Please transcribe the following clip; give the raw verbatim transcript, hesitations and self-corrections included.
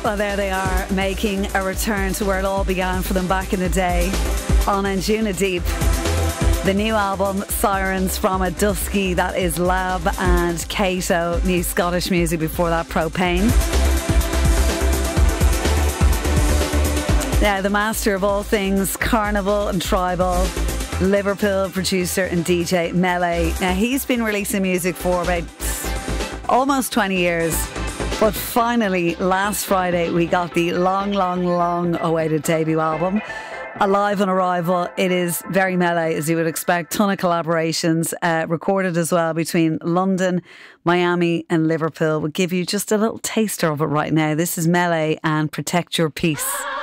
Well, there they are, making a return to where it all began for them back in the day on Anjuna Deep. The new album, Sirens from a Dusky, that is Lab and Kato, new Scottish music before that, Propane. Now, the master of all things carnival and tribal, Liverpool producer and D J Mele. Now, he's been releasing music for about almost twenty years. But finally, last Friday, we got the long, long, long awaited debut album. Alive on Arrival. It is very Mele, as you would expect. Ton of collaborations, uh, recorded as well between London, Miami and Liverpool. We'll give you just a little taster of it right now. This is Mele and Protect Your Peace.